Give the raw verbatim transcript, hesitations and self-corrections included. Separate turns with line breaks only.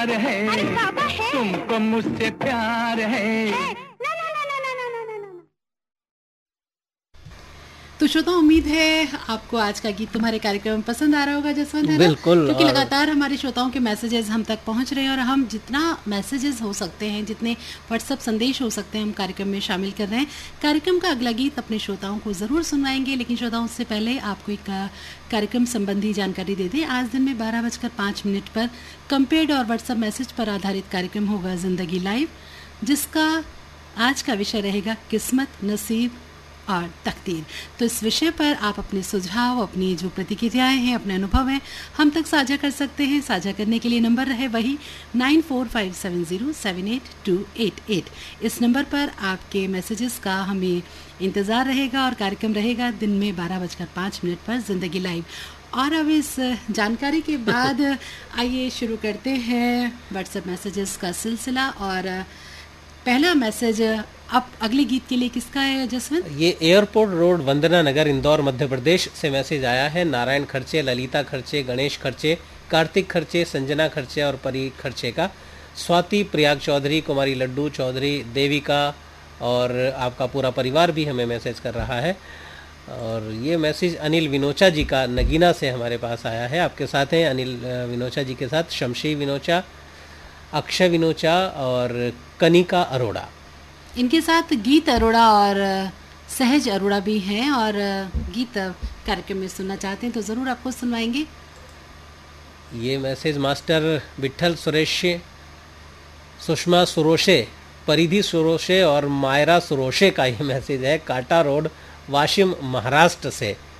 प्यार है,
अरे बाबा है,
तुमको मुझसे प्यार है,
है। ना ना ना ना ना ना ना ना ना।
तो श्रोता, उम्मीद है आपको आज का गीत तुम्हारे कार्यक्रम में पसंद आ रहा होगा जसवंत, है ना?
बिल्कुल।
क्योंकि
और
लगातार हमारे श्रोताओं के मैसेजेस हम तक पहुंच रहे हैं और हम जितना मैसेजेस हो सकते हैं, जितने व्हाट्सएप संदेश हो सकते हैं, हम कार्यक्रम में शामिल कर रहे हैं। कार्यक्रम का अगला गीत अपने श्रोताओं को ज़रूर सुनवाएंगे, लेकिन श्रोताओं से पहले आपको एक कार्यक्रम संबंधी जानकारी दे दें। आज दिन में बारह बजकर पाँच मिनट पर कंपेड और व्हाट्सएप मैसेज पर आधारित कार्यक्रम होगा जिंदगी लाइव, जिसका आज का विषय रहेगा किस्मत, नसीब और तकदीर। तो इस विषय पर आप अपने सुझाव, अपनी जो प्रतिक्रियाएं हैं, अपने अनुभव हैं, हम तक साझा कर सकते हैं। साझा करने के लिए नंबर रहे वही nine four five seven zero seven eight to eight eight. इस नंबर पर आपके मैसेजेस का हमें इंतज़ार रहेगा और कार्यक्रम रहेगा दिन में बारह बजकर पाँच मिनट पर जिंदगी लाइव। और अब इस जानकारी के बाद आइए शुरू करते हैं व्हाट्सएप मैसेजेस का सिलसिला। और पहला मैसेज अब अगले गीत के लिए किसका है जसवंत?
ये एयरपोर्ट रोड, वंदना नगर, इंदौर, मध्य प्रदेश से मैसेज आया है। नारायण खर्चे, ललिता खर्चे, गणेश खर्चे, कार्तिक खर्चे, संजना खर्चे और परी खर्चे का। स्वाति, प्रयाग चौधरी, कुमारी लड्डू चौधरी, देविका और आपका पूरा परिवार भी हमें मैसेज कर रहा है। और ये मैसेज अनिल विनोचा जी का नगीना से हमारे पास आया है। आपके साथ हैं अनिल विनोचा जी के साथ शमशी विनोचा, अक्षय विनोचा और कनिका अरोड़ा।
इनके साथ गीत अरोड़ा और सहज अरोड़ा भी हैं और गीत कार्यक्रम में सुनना चाहते हैं तो ज़रूर आपको सुनवाएंगे।
ये मैसेज मास्टर विठल सुरेश, सुषमा सुरोशे, परिधि सुरोशे और मायरा सुरोशे का ये मैसेज है। काटा रोड, वाशिम, महाराष्ट्र से